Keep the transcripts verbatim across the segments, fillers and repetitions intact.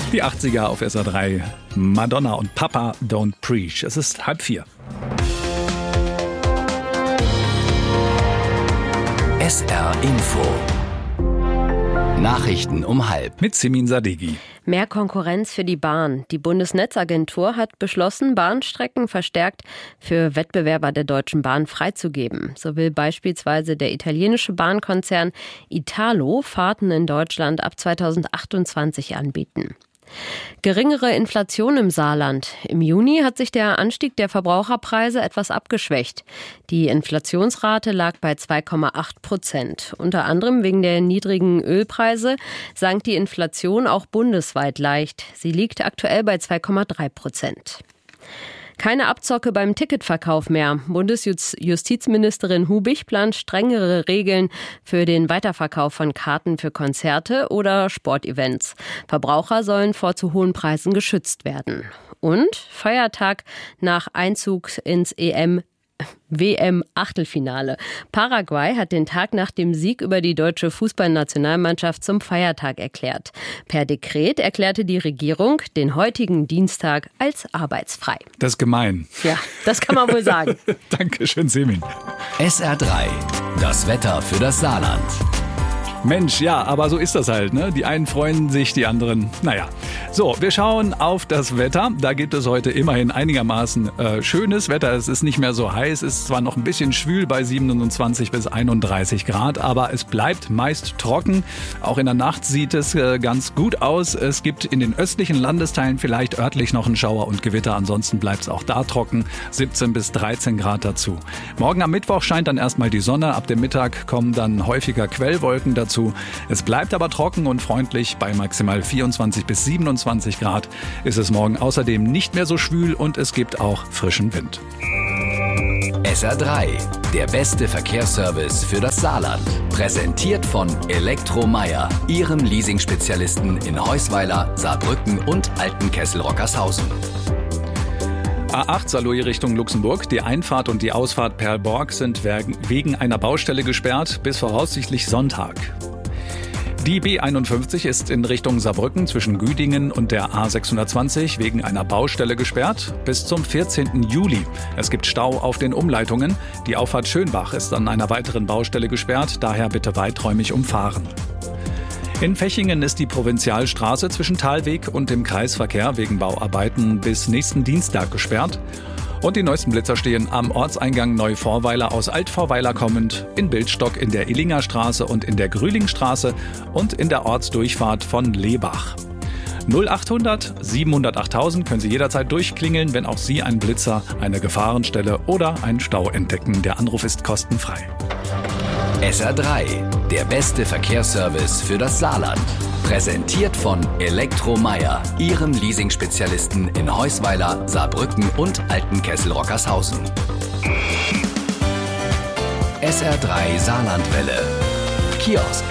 Die achtziger auf S R drei. Madonna und Papa Don't Preach. Es ist halb vier. S R Info. Nachrichten um halb. Mit Simin Sadeghi. Mehr Konkurrenz für die Bahn. Die Bundesnetzagentur hat beschlossen, Bahnstrecken verstärkt für Wettbewerber der Deutschen Bahn freizugeben. So will beispielsweise der italienische Bahnkonzern Italo Fahrten in Deutschland ab zweitausendachtundzwanzig anbieten. Geringere Inflation im Saarland. Im Juni hat sich der Anstieg der Verbraucherpreise etwas abgeschwächt. Die Inflationsrate lag bei zwei Komma acht Prozent. Unter anderem wegen der niedrigen Ölpreise sank die Inflation auch bundesweit leicht. Sie liegt aktuell bei zwei Komma drei Prozent. Keine Abzocke beim Ticketverkauf mehr. Bundesjustizministerin Hubich plant strengere Regeln für den Weiterverkauf von Karten für Konzerte oder Sportevents. Verbraucher sollen vor zu hohen Preisen geschützt werden. Und Feiertag nach Einzug ins E M W M-Achtelfinale. Paraguay hat den Tag nach dem Sieg über die deutsche Fußballnationalmannschaft zum Feiertag erklärt. Per Dekret erklärte die Regierung den heutigen Dienstag als arbeitsfrei. Das ist gemein. Ja, das kann man wohl sagen. Dankeschön, Semin. S R drei. Das Wetter für das Saarland. Mensch, ja, aber so ist das halt, ne? Die einen freuen sich, die anderen, naja. So, wir schauen auf das Wetter. Da gibt es heute immerhin einigermaßen äh, schönes Wetter. Es ist nicht mehr so heiß, es ist zwar noch ein bisschen schwül bei siebenundzwanzig bis einunddreißig Grad, aber es bleibt meist trocken. Auch in der Nacht sieht es äh, ganz gut aus. Es gibt in den östlichen Landesteilen vielleicht örtlich noch einen Schauer und Gewitter. Ansonsten bleibt es auch da trocken. siebzehn bis dreizehn Grad dazu. Morgen am Mittwoch scheint dann erstmal die Sonne. Ab dem Mittag kommen dann häufiger Quellwolken dazu. Es bleibt aber trocken und freundlich. Bei maximal vierundzwanzig bis siebenundzwanzig Grad ist es morgen außerdem nicht mehr so schwül und es gibt auch frischen Wind. S R drei. Der beste Verkehrsservice für das Saarland. Präsentiert von Elektromeyer, Ihrem Leasing-Spezialisten in Heusweiler, Saarbrücken und Altenkessel-Rockershausen. A acht Saarlouis Richtung Luxemburg. Die Einfahrt und die Ausfahrt Perlborg sind wegen einer Baustelle gesperrt bis voraussichtlich Sonntag. Die B einundfünfzig ist in Richtung Saarbrücken zwischen Güdingen und der A sechshundertzwanzig wegen einer Baustelle gesperrt bis zum vierzehnten Juli. Es gibt Stau auf den Umleitungen. Die Auffahrt Schönbach ist an einer weiteren Baustelle gesperrt, daher bitte weiträumig umfahren. In Fechingen ist die Provinzialstraße zwischen Thalweg und dem Kreisverkehr wegen Bauarbeiten bis nächsten Dienstag gesperrt. Und die neuesten Blitzer stehen am Ortseingang Neuvorweiler aus Altvorweiler kommend, in Bildstock in der Illinger Straße und in der Grühlingstraße und in der Ortsdurchfahrt von Lebach. null achthundert siebenhundertachttausend können Sie jederzeit durchklingeln, wenn auch Sie einen Blitzer, eine Gefahrenstelle oder einen Stau entdecken. Der Anruf ist kostenfrei. S R drei. Der beste Verkehrsservice für das Saarland. Präsentiert von Elektromeyer, Ihrem Leasing-Spezialisten in Heusweiler, Saarbrücken und Altenkessel-Rockershausen. S R drei Saarlandwelle. Kiosk.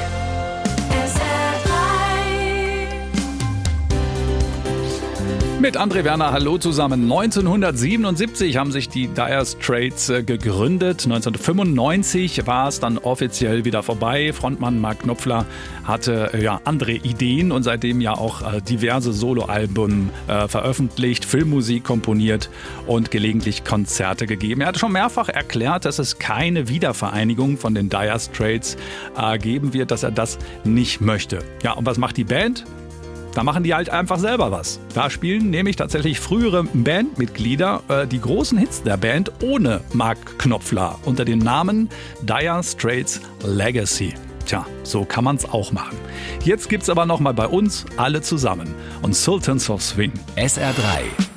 Mit André Werner, hallo zusammen. neunzehnhundertsiebenundsiebzig haben sich die Dire Straits äh, gegründet. neunzehnhundertfünfundneunzig war es dann offiziell wieder vorbei. Frontmann Mark Knopfler hatte äh, ja andere Ideen und seitdem ja auch äh, diverse Soloalben äh, veröffentlicht, Filmmusik komponiert und gelegentlich Konzerte gegeben. Er hatte schon mehrfach erklärt, dass es keine Wiedervereinigung von den Dire Straits äh, geben wird, dass er das nicht möchte. Ja, und was macht die Band? Da machen die halt einfach selber was. Da spielen nämlich tatsächlich frühere Bandmitglieder äh, die großen Hits der Band ohne Mark Knopfler unter dem Namen Dire Straits Legacy. Tja, so kann man's auch machen. Jetzt gibt's aber nochmal bei uns alle zusammen und Sultans of Swing. S R drei.